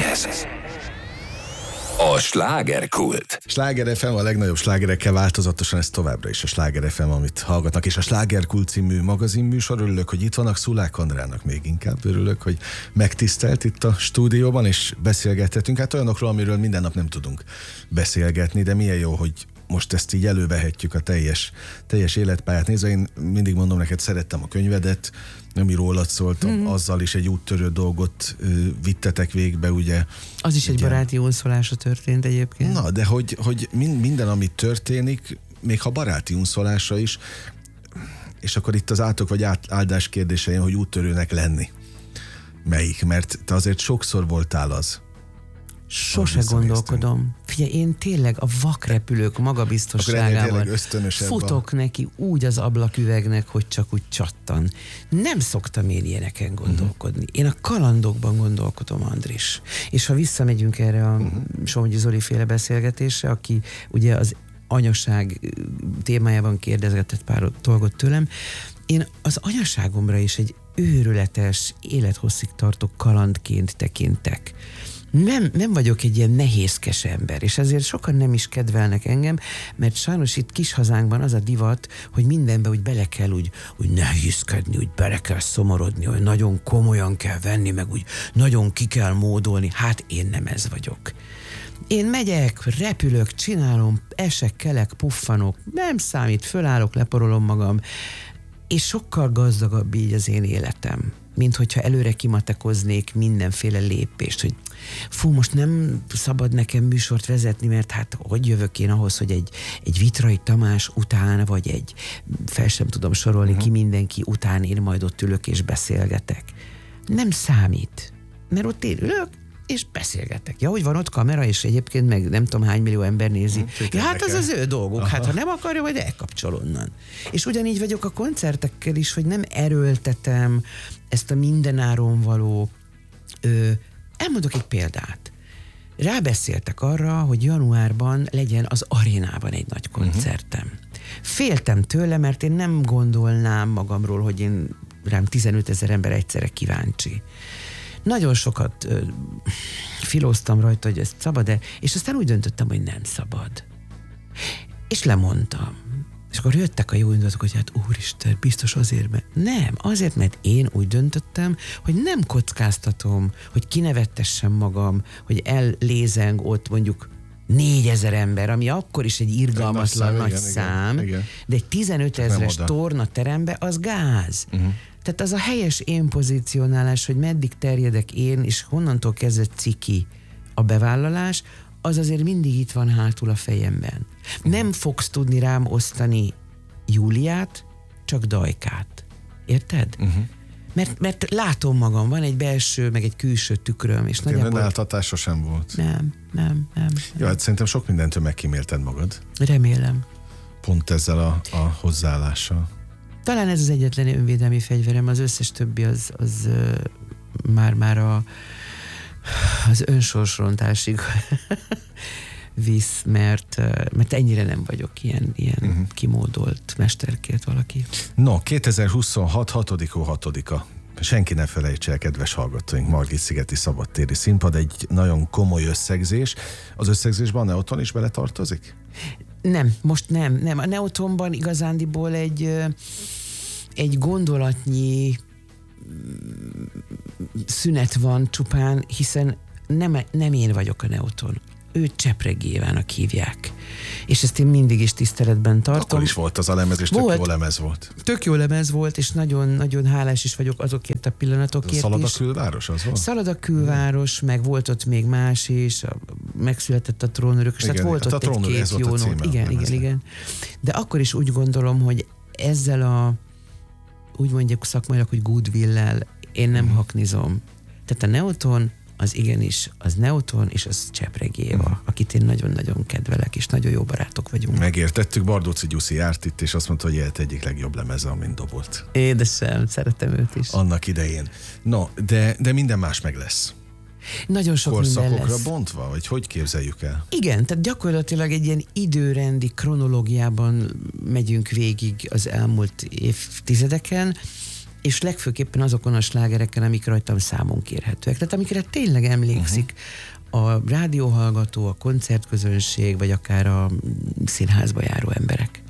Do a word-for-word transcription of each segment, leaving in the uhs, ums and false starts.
Ez a slágerkult. Sláger ef em a legnagyobb slágerekkel változatosan, ez továbbra is a Sláger ef em, amit hallgatnak, és a Slágerkult című magazinműsor. Örülök, hogy itt vannak, Szulák Andrának még inkább örülök, hogy megtisztelt itt a stúdióban, és beszélgethetünk. Hát olyanokról, amiről minden nap nem tudunk beszélgetni, de milyen jó, hogy most ezt így elővehetjük a teljes, teljes életpályát nézve. Én mindig mondom neked, szerettem a könyvedet, ami rólad szólt, mm. azzal is egy úttörő dolgot ö, vittetek végbe, ugye. Az is egy ugye, baráti unszolása történt egyébként. Na, de hogy, hogy minden, ami történik, még ha baráti unszolása is, és akkor itt az átok vagy át, áldás kérdése jön, hogy úttörőnek lenni. Melyik? Mert te azért sokszor voltál az. Sose gondolkodom. Figyelj, én tényleg a vakrepülők magabiztosságával futok neki úgy az ablaküvegnek, hogy csak úgy csattan. Nem szoktam én ilyeneken gondolkodni. Én a kalandokban gondolkodom, Andris. És ha visszamegyünk erre a uh-huh. Somogyi Zoli féle beszélgetésre, aki ugye az anyaság témájában kérdezgetett pár dolgot tőlem, én az anyaságomra is egy őrületes, élethosszig tartó kalandként tekintek. Nem, nem vagyok egy ilyen nehézkes ember, és ezért sokan nem is kedvelnek engem, mert sajnos itt kis hazánkban az a divat, hogy mindenbe úgy bele kell úgy, úgy nehézkedni, úgy bele kell szomorodni, hogy nagyon komolyan kell venni, meg úgy nagyon ki kell módolni. Hát én nem ez vagyok. Én megyek, repülök, csinálom, esek, kelek, puffanok, nem számít, fölállok, leporolom magam, és sokkal gazdagabb így az én életem, mint hogyha előre kimatekoznék mindenféle lépést, hogy fú, most nem szabad nekem műsort vezetni, mert hát hogy jövök én ahhoz, hogy egy, egy Vitrai Tamás után, vagy egy, fel sem tudom sorolni uh-huh. ki mindenki után én majd ott ülök és beszélgetek. Nem számít, mert ott én ülök, és beszélgetek. Ja, hogy van ott kamera, és egyébként meg nem tudom hány millió ember nézi. Hmm, ja, hát az az ő dolguk. Aha. Hát ha nem akarja, majd elkapcsol onnan. És ugyanígy vagyok a koncertekkel is, hogy nem erőltetem ezt a mindenáron való... Ö, elmondok egy példát. Rábeszéltek arra, hogy januárban legyen az arénában egy nagy koncertem. Uh-huh. Féltem tőle, mert én nem gondolnám magamról, hogy én rám tizenötezer ember egyszerre kíváncsi. Nagyon sokat ö, filóztam rajta, hogy ezt szabad-e, és aztán úgy döntöttem, hogy nem szabad. És lemondtam. És akkor jöttek a jó indulatok, hogy hát úristen, biztos azért, mert nem, azért, mert én úgy döntöttem, hogy nem kockáztatom, hogy kinevettessem magam, hogy ellézeng ott mondjuk négyezer ember, ami akkor is egy irgalmatlan nagy, nagy igen, szám, igen, igen. De egy tizenötezres torna terembe az gáz. Uh-huh. Tehát az a helyes én pozícionálás, hogy meddig terjedek én, és honnantól kezdve ciki a bevállalás, az azért mindig itt van hátul a fejemben. Nem fogsz tudni rám osztani Júliát, csak Dajkát. Érted? Uh-huh. Mert, mert látom magam, van egy belső, meg egy külső tükröm, és nagyjából... Önáltatás sosem volt. Nem, nem, nem. Jó, hát szerintem sok mindentől megkímélted magad. Remélem. Pont ezzel a, a hozzáállással. Talán ez az egyetlen önvédelmi fegyverem, az összes többi az, az uh, már-már a, az önsorsrontásig visz, mert, uh, mert ennyire nem vagyok ilyen, ilyen uh-huh. kimódolt mesterkért valaki. No, kétezer-huszonhat hatodik hatodika Senki ne felejtse el, kedves hallgatóink, Margit-szigeti szabadtéri színpad, egy nagyon komoly összegzés. Az összegzésben a Neoton is beletartozik? Nem, most nem. nem. A Neotonban igazándiból egy, egy gondolatnyi szünet van csupán, hiszen nem, nem én vagyok a Neoton. Őt Csepregi-Évának hívják. És ezt én mindig is tiszteletben tartom. Akkor is volt az a lemez, és volt, tök jó lemez volt. Tök jó lemez volt, és nagyon-nagyon hálás is vagyok azokért a pillanatokért is. Szalad a külváros az volt? Szalad a külváros, meg volt ott még más is, a, megszületett a trónörökös, tehát volt ott egy-két jó nót. Igen, igen, igen. De akkor is úgy gondolom, hogy ezzel a, úgy mondjuk szakmailag, hogy goodwill-lel én nem hmm. haknizom. Tehát a Neoton az igenis, az Neoton és az Csepregi Éva, uh-huh. akit én nagyon-nagyon kedvelek, és nagyon jó barátok vagyunk. Megértettük, Bardóczy Gyuszi járt itt, és azt mondta, hogy élet egyik legjobb lemeze, amint dobolt. Édesem, szeretem őt is. Annak idején. No, de, de minden más meg lesz. Nagyon sok minden lesz. Korszakokra bontva, vagy hogy képzeljük el? Igen, tehát gyakorlatilag egy ilyen időrendi kronológiában megyünk végig az elmúlt évtizedeken. és legfőképpen azokon a slágereken, amik rajtam számon kérhetőek. Tehát amikre tényleg emlékszik uh-huh. a rádióhallgató, a koncertközönség, vagy akár a színházba járó emberek.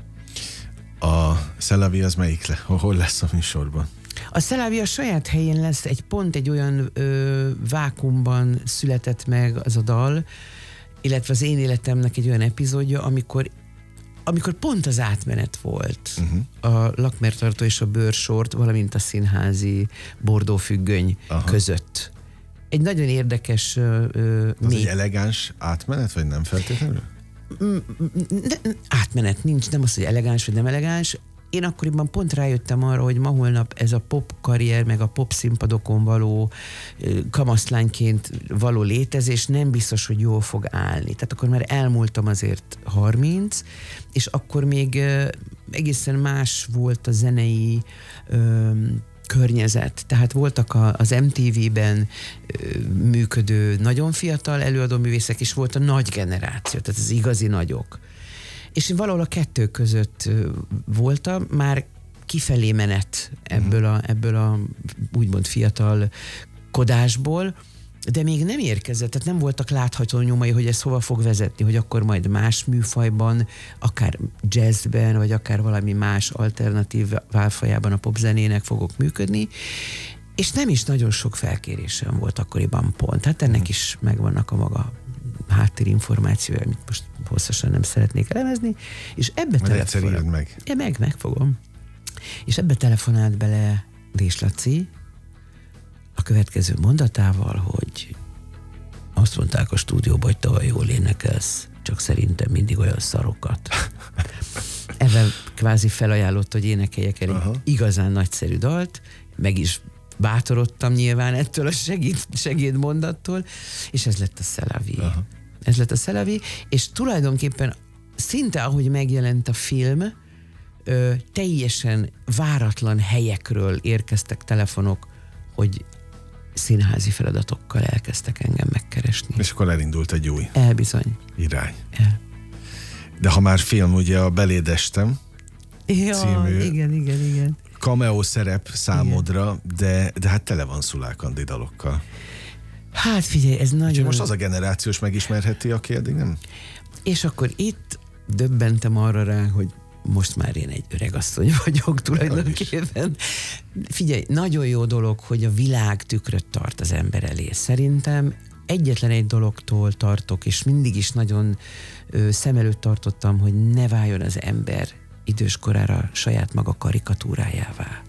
A Szelavi az melyik le? Hol lesz a műsorban? A Szelavi a saját helyén lesz, egy pont egy olyan ö, vákumban született meg az a dal, illetve az én életemnek egy olyan epizódja, amikor amikor pont az átmenet volt uh-huh. a Lakmertartó és a Bőrsort, valamint a színházi bordófüggöny Aha. között. Egy nagyon érdekes... Ö, az mély... egy elegáns átmenet, vagy nem feltétlenül? De, átmenet nincs, nem az, hogy elegáns, vagy nem elegáns. Én akkoriban pont rájöttem arra, hogy ma-holnap ez a pop karrier, meg a pop színpadokon való kamaszlányként való létezés nem biztos, hogy jól fog állni. Tehát akkor már elmúltam azért harminc, és akkor még egészen más volt a zenei ö, környezet. Tehát voltak a, az em té vé-ben ö, működő nagyon fiatal előadóművészek, és volt a nagy generáció, tehát az igazi nagyok. És én valahol a kettő között voltam, már kifelé menet ebből a, ebből a úgymond fiatal kodásból, de még nem érkezett, tehát nem voltak látható nyomai, hogy ez hova fog vezetni, hogy akkor majd más műfajban, akár jazzben, vagy akár valami más alternatív válfajában a popzenének fogok működni, és nem is nagyon sok felkérésem volt akkoriban pont. Hát ennek is megvannak a maga háttérinformációja, amit most hosszasan nem szeretnék elemezni, és ebbe telefonált meg. Ja, meg, megfogom. És ebbe telefonált bele Dés Laci a következő mondatával, hogy azt mondták a stúdióban, hogy tavaly jól énekelsz, csak szerintem mindig olyan szarokat. Ebben kvázi felajánlott, hogy énekeljek el egy igazán nagyszerű dalt, meg is bátorodtam nyilván ettől a segéd, segédmondattól, és ez lett a Szelavi. Aha. Ez lett a Szelavi, és tulajdonképpen szinte ahogy megjelent a film, ö, teljesen váratlan helyekről érkeztek telefonok, hogy színházi feladatokkal elkezdtek engem megkeresni. És akkor elindult egy új Elbizony. irány. El. De ha már film, ugye a Belédestem ja, című igen, igen, igen. cameo szerep számodra, de, de hát tele van Szulák Andi dalokkal. Hát figyelj, ez nagyon... Úgyhogy most az a generációs megismerheti, aki eddig nem? És akkor itt döbbentem arra rá, hogy most már én egy öregasszony vagyok tulajdonképpen. Figyelj, nagyon jó dolog, hogy a világ tükröt tart az ember elé. Szerintem egyetlen egy dologtól tartok, és mindig is nagyon ö, szem előtt tartottam, hogy ne váljon az ember időskorára saját maga karikatúrájává.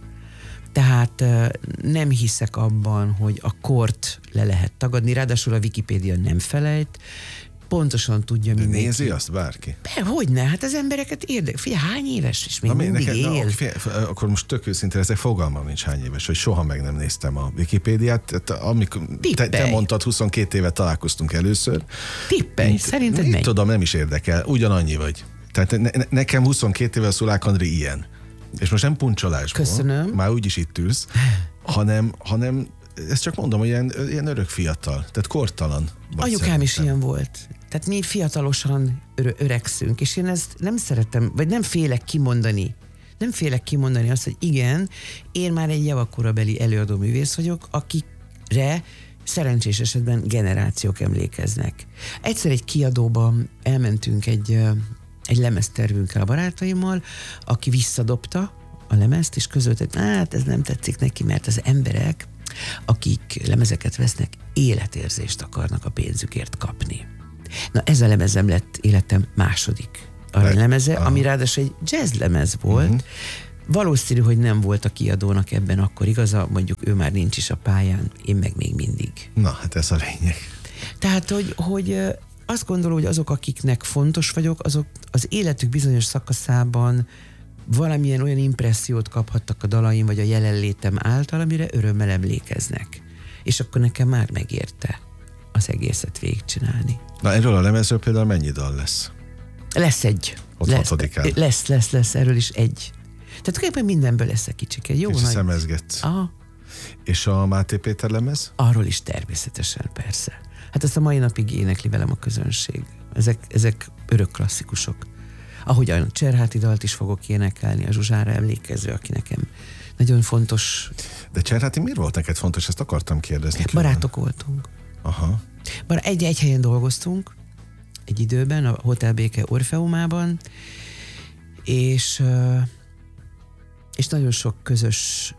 Tehát nem hiszek abban, hogy a kort le lehet tagadni, ráadásul a Wikipédia nem felejt, pontosan tudja mindenki. mindenki. Nézi azt bárki? Be, hogyne, hát az embereket érdekel. Figyelj, hány éves, és még na, mindig neked, él. Na, figyelj, akkor most tök őszintén, ezek fogalmam nincs hány éves, hogy soha meg nem néztem a Wikipédiát. Amikor te, te mondtad, huszonkét éve találkoztunk először. Tippelj, szerinted mennyi? Tudom, nem is érdekel, ugyanannyi vagy. Tehát ne, nekem huszonkét éve a Szulák Andri ilyen. És most nem puncsolásból, köszönöm. Már úgyis itt ülsz, hanem, hanem ezt csak mondom, hogy ilyen, ilyen örök fiatal, tehát kortalan. Anyukám szerintem. Is ilyen volt. Tehát mi fiatalosan ö- öregszünk, és én ezt nem szeretem, vagy nem félek kimondani. Nem félek kimondani azt, hogy igen, én már egy javakorabeli előadó művész vagyok, akikre szerencsés esetben generációk emlékeznek. Egyszer egy kiadóban elmentünk egy... egy lemeztervünkkel a barátaimmal, aki visszadobta a lemezt, és közölte, hogy hát ez nem tetszik neki, mert az emberek, akik lemezeket vesznek, életérzést akarnak a pénzükért kapni. Na ez a lemezem lett életem második aranylemeze, ami ráadásul egy jazz lemez volt. Uh-huh. Valószínű, hogy nem volt a kiadónak ebben akkor igaza, mondjuk ő már nincs is a pályán, én meg még mindig. Na, hát ez a lényeg. Tehát, hogy, hogy azt gondolom, hogy azok, akiknek fontos vagyok, azok az életük bizonyos szakaszában valamilyen olyan impressziót kaphattak a dalaim, vagy a jelenlétem által, amire örömmel emlékeznek. És akkor nekem már megérte az egészet végigcsinálni. Na erről a lemezről például mennyi dal lesz? Lesz egy. Ott lesz, hatodikán. Lesz, lesz, lesz, erről is egy. Tehát tulajdonképpen mindenből lesz egy kicsike. Jó, és szemezgetsz. Aha. És a Máté Péter lemez? Arról is természetesen, persze. Hát ezt a mai napig énekli velem a közönség. Ezek, ezek örök klasszikusok. Ahogyan a Cserháti dalt is fogok énekelni, a Zsuzsára emlékező, aki nekem nagyon fontos. De Cserháti miért volt neked fontos? Ezt akartam kérdezni. Barátok voltunk. Aha. Egy, egy helyen dolgoztunk, egy időben, a Hotel Béke Orfeumában, és, és nagyon sok közös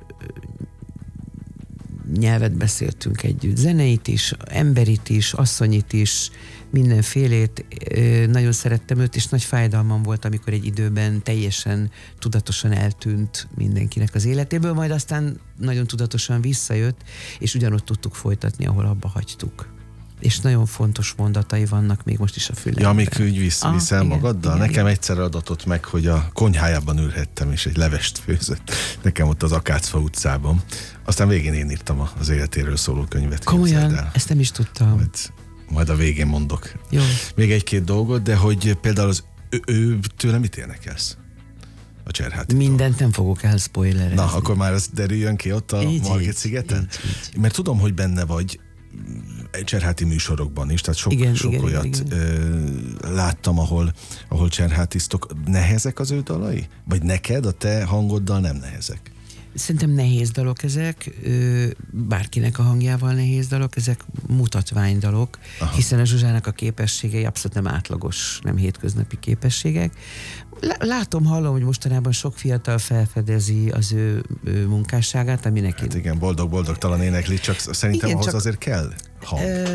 nyelvet beszéltünk együtt. Zeneit is, emberit is, asszonyit is, mindenfélét. Nagyon szerettem őt, és nagy fájdalmam volt, amikor egy időben teljesen tudatosan eltűnt mindenkinek az életéből, majd aztán nagyon tudatosan visszajött, és ugyanott tudtuk folytatni, ahol abba hagytuk. És nagyon fontos mondatai vannak még most is a fülemben. Ja, amik úgy visz, ah, viszel igen, magaddal. Igen, Nekem igen. egyszer adatott meg, hogy a konyhájában ülhettem, és egy levest főzött. Nekem ott az Akácfa utcában. Aztán végén én írtam az életéről szóló könyvet. Komolyan? Ezt nem is tudtam. Majd, majd a végén mondok. Jó. Még egy-két dolgot, de hogy például az ő, ő tőle mit énekelsz? A Cserháti. Mindent nem fogok elspoilerezni. Na, akkor már az derüljön ki ott a Margit-szigeten? Mert tudom, hogy benne vagy Cserháti műsorokban is, tehát sok, igen, sok igen, olyat igen. Ö, láttam, ahol, ahol cserhátisztok. Nehezek az ő dalai? Vagy neked, a te hangoddal nem nehezek? Szerintem nehéz dalok ezek, bárkinek a hangjával nehéz dalok, ezek mutatványdalok, aha. hiszen a Zsuzsának a képességei abszolút nem átlagos, nem hétköznapi képességek. Látom, hallom, hogy mostanában sok fiatal felfedezi az ő, ő munkásságát, ami neki... Hát igen, boldog-boldogtalan énekli, csak szerintem igen, ahhoz csak, azért kell hang. Ö,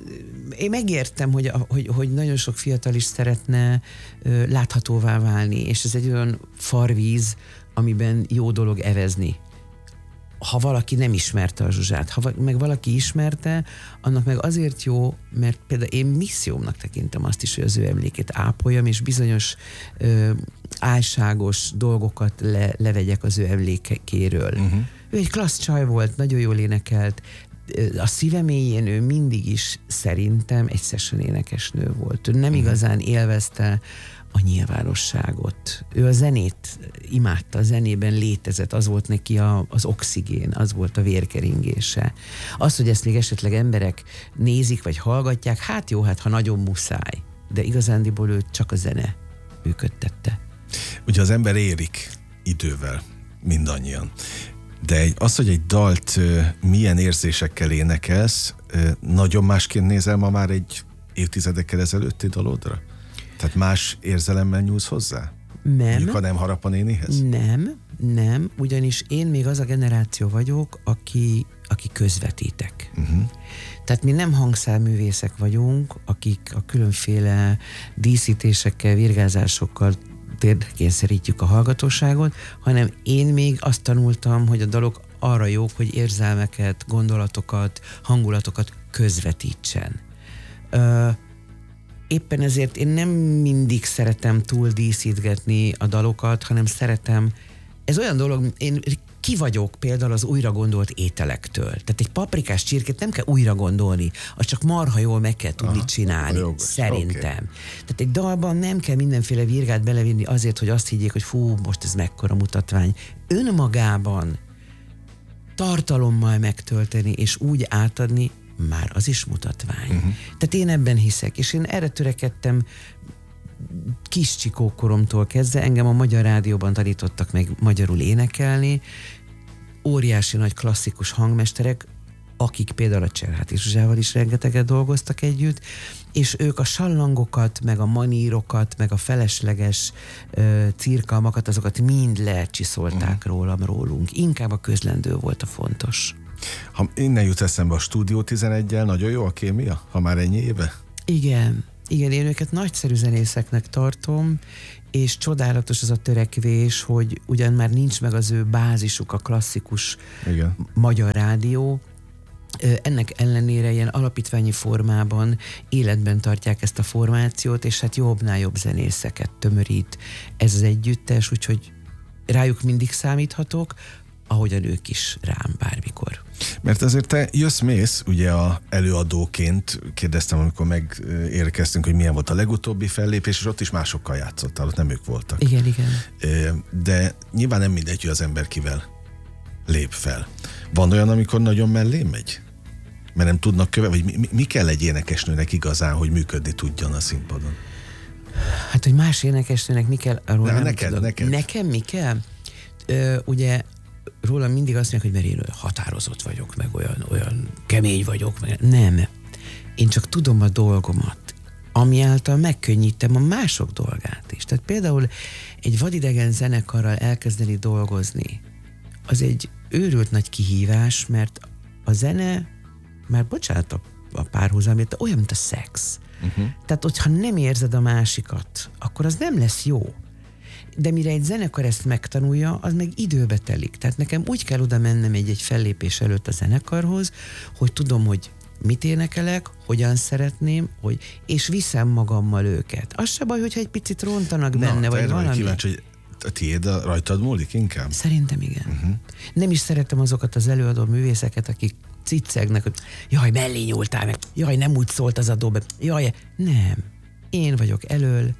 én megértem, hogy, hogy, hogy nagyon sok fiatal is szeretne ö, láthatóvá válni, és ez egy olyan farvíz, amiben jó dolog evezni. Ha valaki nem ismerte a Zsuzsát, ha meg valaki ismerte, annak meg azért jó, mert például én missziómnak tekintem azt is, hogy az ő emlékét ápoljam, és bizonyos ö, álságos dolgokat le, levegyek az ő emlékéről. Uh-huh. Ő egy klassz csaj volt, nagyon jól énekelt, a szíve mélyén ő mindig is szerintem egy session énekesnő volt. Ő nem uh-huh. igazán élvezte a nyilvánosságot. Ő a zenét imádta, a zenében létezett, az volt neki a, az oxigén, az volt a vérkeringése. Az, hogy ezt még esetleg emberek nézik, vagy hallgatják, hát jó, hát ha nagyon muszáj. De igazándiból ő csak a zene működtette. Ugye az ember érik idővel, mindannyian. De az, hogy egy dalt milyen érzésekkel énekelsz, nagyon másként nézel ma már egy évtizedekkel ezelőtti dalodra? Tehát más érzelemmel nyúlsz hozzá? Nem. Mondjuk, ha nem Harap a nénihez? Nem, nem, ugyanis én még az a generáció vagyok, aki, aki közvetítek. Uh-huh. Tehát mi nem hangszárművészek vagyunk, akik a különféle díszítésekkel, virgázásokkal térdekényszerítjük a hallgatóságot, hanem én még azt tanultam, hogy a dalok arra jók, hogy érzelmeket, gondolatokat, hangulatokat közvetítsen. Ö, Éppen ezért én nem mindig szeretem túl díszítgetni a dalokat, hanem szeretem, ez olyan dolog, én ki vagyok például az újra gondolt ételektől. Tehát egy paprikás csirkét nem kell újra gondolni, az csak marha jól meg kell tudni aha, csinálni, jogos, szerintem. Okay. Tehát egy dalban nem kell mindenféle virgát belevinni azért, hogy azt higgyék, hogy fú, most ez mekkora mutatvány. Önmagában tartalommal megtölteni és úgy átadni, már az is mutatvány. Uh-huh. Tehát én ebben hiszek, és én erre törekedtem kis csikókoromtól kezdve. Engem a Magyar Rádióban tanítottak meg magyarul énekelni, óriási nagy klasszikus hangmesterek, akik például a Cserháti Zsuzsával is rengeteget dolgoztak együtt, és ők a sallangokat, meg a manírokat, meg a felesleges ö, cirkalmakat, azokat mind lecsiszolták uh-huh. rólam, rólunk. Inkább a közlendő volt a fontos. Ha innen jut eszembe a Stúdió tizeneggyel, nagyon jó a kémia, ha már ennyi éve? Igen, igen, én őket nagyszerű zenészeknek tartom, és csodálatos az a törekvés, hogy ugyan már nincs meg az ő bázisuk, a klasszikus igen. magyar rádió, ennek ellenére ilyen alapítványi formában életben tartják ezt a formációt, és hát jobbnál jobb zenészeket tömörít ez az együttes, úgyhogy rájuk mindig számíthatok, ahogyan ők is rám bármikor. Mert azért te jössz-mész, ugye a előadóként, kérdeztem, amikor megérkeztünk, hogy milyen volt a legutóbbi fellépés, és ott is másokkal játszottál, ott nem ők voltak. Igen, igen. De nyilván nem mindegy, hogy az ember kivel lép fel. Van olyan, amikor nagyon mellé megy? Mert nem tudnak követni, vagy mi, mi kell egy énekesnőnek igazán, hogy működni tudjon a színpadon? Hát, hogy más énekesnőnek mi kell, arról De nem neked, tudom. Neked. Nekem mi kell? Ö, ugye rólam mindig azt mondják, hogy mert én olyan határozott vagyok, meg olyan, olyan kemény vagyok. Meg nem. Én csak tudom a dolgomat, ami által megkönnyítem a mások dolgát is. Tehát például egy vadidegen zenekarral elkezdeni dolgozni, az egy őrült nagy kihívás, mert a zene, már bocsánat a, a párhuzamért, olyan, mint a szex. Uh-huh. Tehát, hogyha nem érzed a másikat, akkor az nem lesz jó. De mire egy zenekar ezt megtanulja, az meg időbe telik. Tehát nekem úgy kell oda mennem egy-egy fellépés előtt a zenekarhoz, hogy tudom, hogy mit énekelek, hogyan szeretném, hogy, és viszem magammal őket. Az se baj, hogyha egy picit rontanak Na, benne, vagy valami. Kíváncsi, hogy a tiéd a rajtad múlik inkább? Szerintem igen. Uh-huh. Nem is szeretem azokat az előadó művészeket, akik ciccegnek, hogy jaj, mellé nyúltál meg, jaj, nem úgy szólt az a dob, jaj, nem. Én vagyok elől,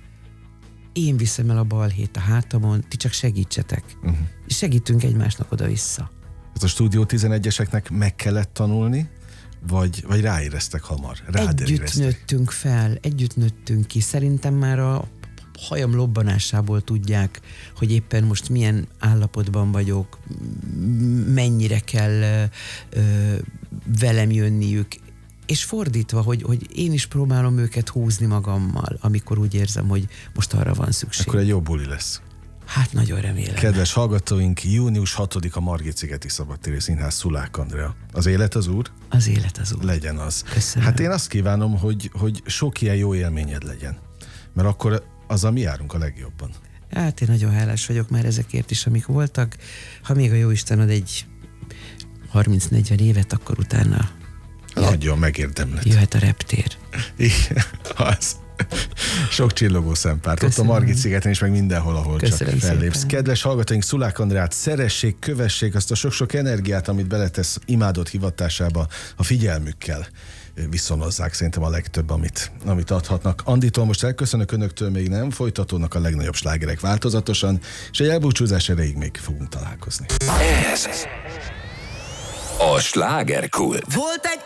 én viszem el a balhét a hátamon, ti csak segítsetek. Uh-huh. És segítünk egymásnak oda-vissza. Ez a Stúdió tizenegyeseknek meg kellett tanulni, vagy, vagy ráéreztek hamar? Rád együtt éreztek. nőttünk fel, együtt nőttünk ki. Szerintem már a hajam lobbanásából tudják, hogy éppen most milyen állapotban vagyok, mennyire kell ö, ö, velem jönniük. És fordítva, hogy, hogy én is próbálom őket húzni magammal, amikor úgy érzem, hogy most arra van szükség. Akkor egy jó buli lesz. Hát nagyon remélem. Kedves hallgatóink, június hatodika Margit-szigeti Szabadtéri Színház, Szulák Andrea. Az élet az úr? Az élet az úr. Legyen az. Köszönöm. Hát én azt kívánom, hogy, hogy sok ilyen jó élményed legyen. Mert akkor azzal mi járunk a legjobban. Hát én nagyon hálás vagyok már ezekért is, amik voltak. Ha még a jóisten ad egy harminc-negyven évet, akkor utána nagyon megérdemled. Jöhet a reptér. Igen, az. Sok csillogó szempárt. Ott a Margit-szigeten is, meg mindenhol, ahol Köszönöm csak fellépsz. Szépen. Kedves hallgatóink, Szulák Andrát szeressék, kövessék azt a sok-sok energiát, amit beletesz imádott hivatásába, a figyelmükkel viszonozzák szerintem a legtöbb, amit, amit adhatnak. Anditól most elköszönök, önöktől még nem, folytatódnak a legnagyobb slágerek változatosan, és egy elbúcsúzás erejéig még fogunk találkozni. Ez a slágerkult. Volt egy